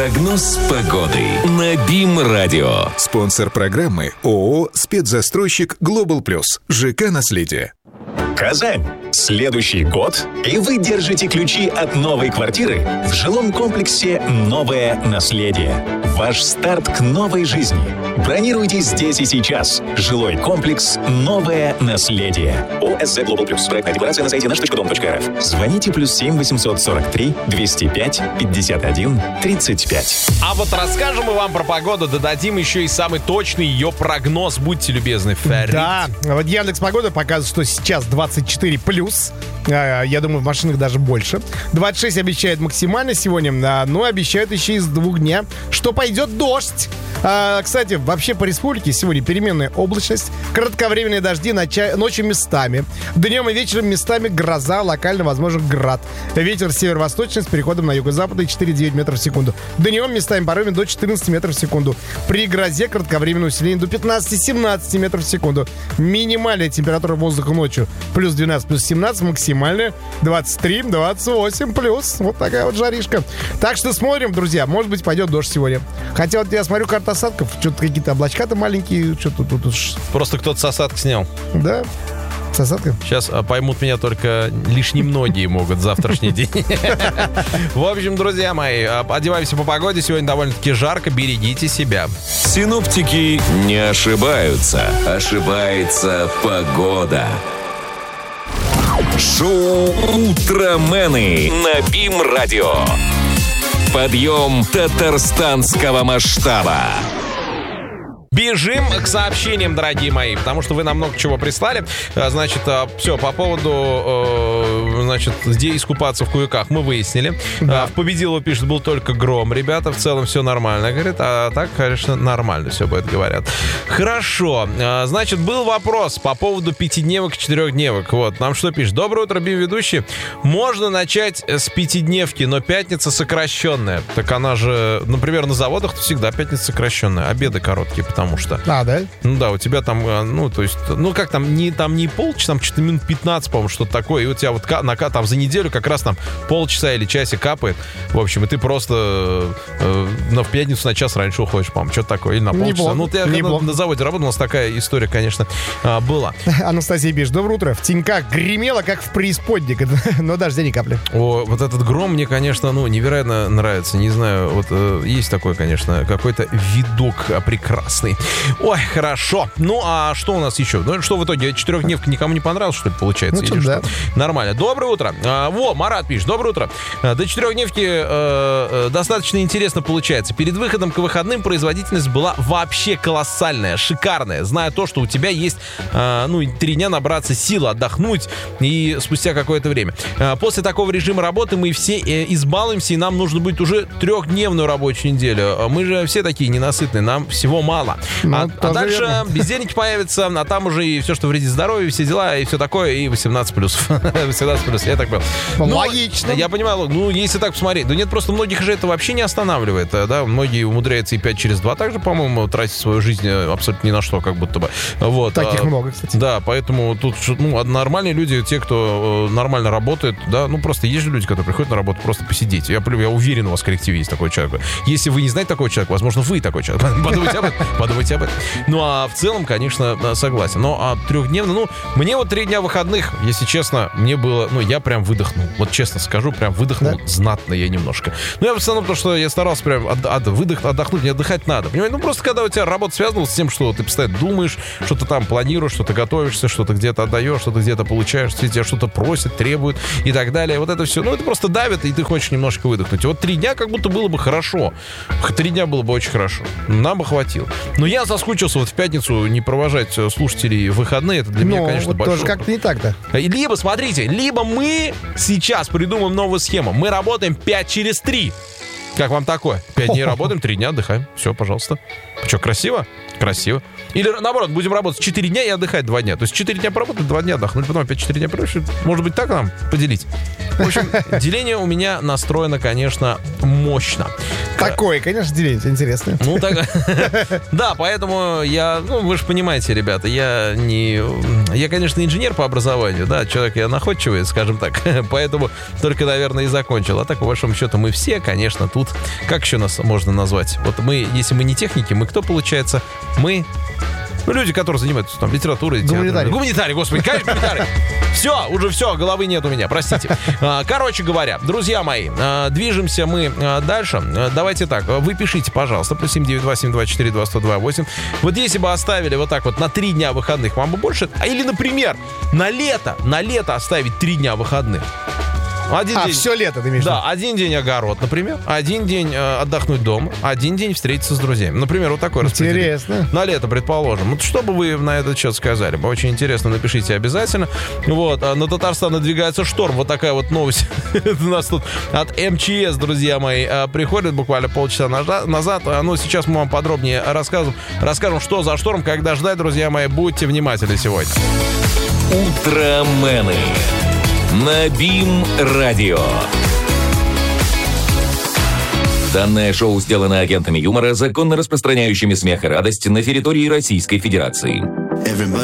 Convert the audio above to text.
Прогноз погоды на БИМ-радио. Спонсор программы ООО «Спецзастройщик Глобал Плюс». ЖК «Наследие». Казань. Следующий год, и вы держите ключи от новой квартиры в жилом комплексе «Новое наследие». Ваш старт к новой жизни. Бронируйте здесь и сейчас. Жилой комплекс «Новое наследие». ОСЗ Global Plus. Проектная декларация на сайте наш.дом.рф. Звоните +7 843 205 51 35. А вот расскажем мы вам про погоду, дадим еще и самый точный ее прогноз. Будьте любезны, Феррит. Да, вот Яндекс.Погода показывает, что сейчас 24 плюс. Я думаю, в машинах даже больше. 26 обещает максимально сегодня, но обещают еще из 2 дня, что пойдет дождь. Кстати, вообще по республике сегодня переменная облачность, кратковременные дожди ночью местами. Днем и вечером местами гроза, локально возможен град. Ветер северо-восточный с переходом на юго-запад 4,9 метров в секунду. Днем местами порывами до 14 метров в секунду. При грозе кратковременное усиление до 15-17 метров в секунду. Минимальная температура воздуха ночью плюс 12, плюс 17, максимальная 23-28 плюс. Вот такая вот жаришка. Так что смотрим, друзья, может быть пойдет дождь сегодня. Хотя вот я смотрю карту осадков, что-то какие-то облачка-то маленькие, что-то тут... Просто кто-то с осадка снял. Да, с осадкой. Сейчас поймут меня только лишь немногие могут завтрашний день. В общем, друзья мои, одеваемся по погоде. Сегодня довольно-таки жарко, берегите себя. Синоптики не ошибаются. Ошибается погода. Шоу «Утромены» на БИМ-радио. Подъем татарстанского масштаба. Бежим к сообщениям, дорогие мои, потому что вы нам много чего прислали. Значит, все, по поводу, значит, где искупаться в Куяках мы выяснили. Да. В Победилово пишет, был только гром. Ребята, в целом все нормально. Говорит, а так, конечно, нормально все будет, говорят. Хорошо. Значит, был вопрос по поводу 5-дневок и 4-дневок. Вот, нам что пишет? Доброе утро, БИМ-ведущие. Можно начать с 5-дневки, но пятница сокращенная. Так она же, например, на заводах всегда пятница сокращенная. Обеды короткие, потому что... Да? Ну да, у тебя там, ну, то есть, ну, как там не полчаса, там что-то минут 15, по-моему, что-то такое, и у тебя вот там за неделю как раз там полчаса или часик капает, в общем, и ты просто в пятницу на час раньше уходишь, по-моему, что-то такое, или на полчаса. Ну, я на заводе работал, у нас такая история, конечно, была. Анастасия пишет, доброе утро. В теньках гремело, как в преисподней, но дождя ни капли. О, вот этот гром мне, конечно, ну, невероятно нравится, не знаю, вот есть такой, конечно, какой-то видок прекрасный. Ой, хорошо. Ну, а что у нас еще? Ну, что в итоге? 4-дневка никому не понравилась, что ли, получается? Ну, да. Нормально. Доброе утро. Марат пишет. Доброе утро. До 4-дневки достаточно интересно получается. Перед выходом к выходным производительность была вообще колоссальная, шикарная. Зная то, что у тебя есть, 3 дня набраться сил, отдохнуть и спустя какое-то время. После такого режима работы мы все избалуемся, и нам нужно будет уже 3-дневную рабочую неделю. Мы же все такие ненасытные, нам всего мало. А дальше верно. Бездельники появятся, а там уже и все, что вредит здоровью, все дела, и все такое, и 18+. 18+, я так понял. Логично. Я понимаю, если так посмотреть. Да нет, просто многих же это вообще не останавливает, да, многие умудряются и 5 через 2 также, по-моему, тратить свою жизнь абсолютно ни на что, как будто бы. Вот. Таких много, кстати. Да, поэтому тут, нормальные люди, те, кто нормально работает, да, просто есть же люди, которые приходят на работу просто посидеть. Я уверен, у вас в коллективе есть такой человек. Если вы не знаете такого человека, возможно, вы такой человек. Подумайте об этом. Ну, а в целом, конечно, согласен. Но 3-дневно, мне вот 3 дня выходных, если честно, мне было, я прям выдохнул. Вот честно скажу, прям выдохнул знатно я немножко. Я в основном, потому что я старался прям отдохнуть, мне отдыхать надо. Понимаете, просто когда у тебя работа связана с тем, что ты постоянно думаешь, что-то там планируешь, что-то готовишься, что-то где-то отдаешь, что-то где-то получаешь, тебя что-то просят, требуют и так далее. Вот это все, это просто давит, и ты хочешь немножко выдохнуть. И вот 3 дня как будто было бы хорошо. 3 дня было бы очень хорошо. Нам бы хватило. Но я соскучился вот в пятницу не провожать слушателей в выходные. Это для меня, конечно, вот большой. Тоже как-то не так-то. Либо, смотрите, мы сейчас придумаем новую схему. Мы работаем 5 через 3. Как вам такое? 5 дней работаем, 3 дня отдыхаем. Все, пожалуйста. Что, красиво? Красиво. Или наоборот, будем работать 4 дня и отдыхать 2 дня. То есть 4 дня поработать, 2 дня отдохнуть. Потом опять 4 дня пройти. Может быть, так нам поделить? В общем, деление у меня настроено, конечно, мощно. Такое, конечно, деление интересное. Ну, так... Да, поэтому я... Ну, вы же понимаете, ребята, я, конечно, инженер по образованию, да, человек я находчивый, скажем так, поэтому только, наверное, и закончил. А так, по большому счету, мы все, конечно, тут... Как еще нас можно назвать? Вот мы, если мы не техники, мы кто, получается? Мы... Ну, люди, которые занимаются там литературой, театром. Гуманитарий, господи, конечно, гуманитарий. Все, уже все, головы нет у меня, простите. Короче говоря, друзья мои, движемся мы дальше. Давайте так, вы пишите, пожалуйста, +7 927 24 22 8. Вот если бы оставили вот так вот на 3 дня выходных, вам бы больше... Или, например, на лето оставить 3 дня выходных. Один день, все лето ты имеешь в виду? Да, один день огород, например. Один день отдохнуть дома. Один день встретиться с друзьями. Например, вот такой распределение. Интересно. На лето, предположим. Вот что бы вы на этот счет сказали? Очень интересно, напишите обязательно. Вот, на Татарстан надвигается шторм. Вот такая вот новость у нас тут от МЧС, друзья мои, приходит буквально полчаса назад. Ну, сейчас мы вам подробнее расскажем, что за шторм, когда ждать, друзья мои. Будьте внимательны сегодня. Утромены на БИМ-радио. Данное шоу сделано агентами юмора, законно распространяющими смех и радость на территории Российской Федерации.